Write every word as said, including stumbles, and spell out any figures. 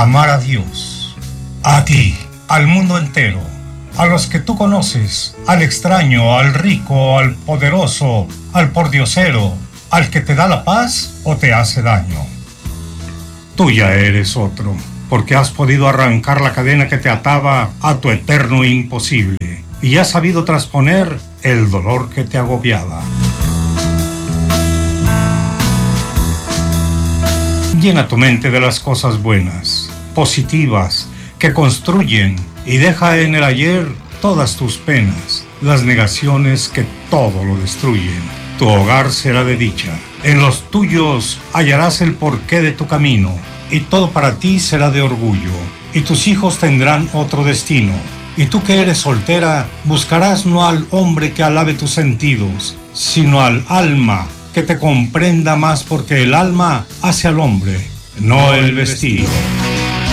amar a Dios, a ti, al mundo entero, a los que tú conoces, al extraño, al rico, al poderoso, al pordiosero, al que te da la paz o te hace daño. Tú ya eres otro, porque has podido arrancar la cadena que te ataba a tu eterno imposible y has sabido trasponer el dolor que te agobiaba. Llena tu mente de las cosas buenas, positivas, que construyen, y deja en el ayer todas tus penas, las negaciones que todo lo destruyen. Tu hogar será de dicha, en los tuyos hallarás el porqué de tu camino, y todo para ti será de orgullo, y tus hijos tendrán otro destino. Y tú que eres soltera, buscarás no al hombre que alabe tus sentidos, sino al alma que te comprenda más, porque el alma hace al hombre, no el vestido.